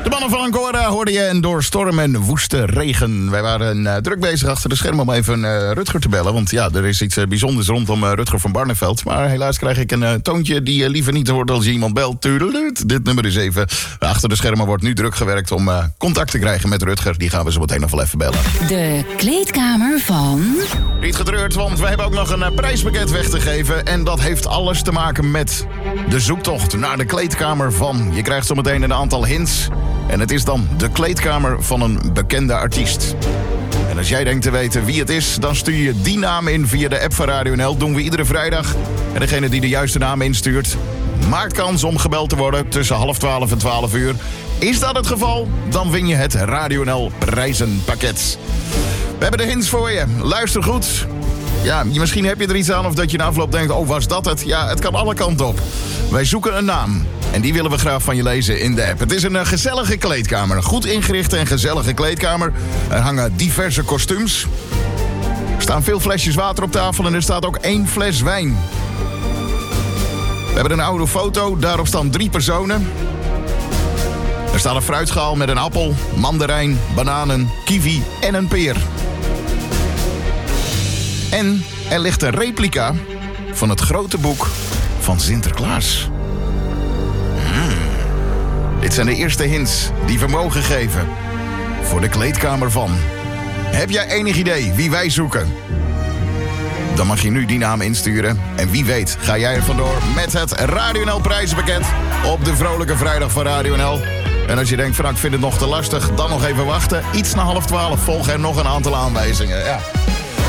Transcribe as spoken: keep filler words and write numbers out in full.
De mannen van Ancora hoorde je en door storm en woeste regen. Wij waren uh, druk bezig achter de schermen om even uh, Rutger te bellen. Want ja, er is iets uh, bijzonders rondom uh, Rutger van Barneveld. Maar helaas krijg ik een uh, toontje die uh, liever niet hoort als je iemand belt. Tudelut. Dit nummer is even. Achter de schermen wordt nu druk gewerkt om uh, contact te krijgen met Rutger. Die gaan we zo meteen nog wel even bellen. De kleedkamer van... Niet getreurd, want we hebben ook nog een uh, prijspakket weg te geven. En dat heeft alles te maken met de zoektocht naar de kleedkamer van. Je krijgt zo meteen een aantal hints. En het is dan de kleedkamer van een bekende artiest. En als jij denkt te weten wie het is, dan stuur je die naam in via de app van Radio N L. Doen we iedere vrijdag. En degene die de juiste naam instuurt, maakt kans om gebeld te worden tussen half twaalf en twaalf uur. Is dat het geval? Dan win je het Radio N L prijzenpakket. We hebben de hints voor je. Luister goed. Ja, misschien heb je er iets aan of dat je na afloop denkt, oh, was dat het? Ja, het kan alle kanten op. Wij zoeken een naam. En die willen we graag van je lezen in de app. Het is een uh, gezellige kleedkamer. Een goed ingerichte en gezellige kleedkamer. Er hangen diverse kostuums. Er staan veel flesjes water op tafel en er staat ook één fles wijn. We hebben een oude foto. Daarop staan drie personen. Er staat een fruitschaal met een appel, mandarijn, bananen, kiwi en een peer. En er ligt een replica van het grote boek van Sinterklaas. Hmm. Dit zijn de eerste hints die we mogen geven voor de kleedkamer van. Heb jij enig idee wie wij zoeken? Dan mag je nu die naam insturen. En wie weet ga jij er vandoor met het Radio N L prijzenpakket op de vrolijke vrijdag van Radio N L. En als je denkt van, ik vind het nog te lastig, dan nog even wachten. Iets na half twaalf volgen er nog een aantal aanwijzingen. Ja.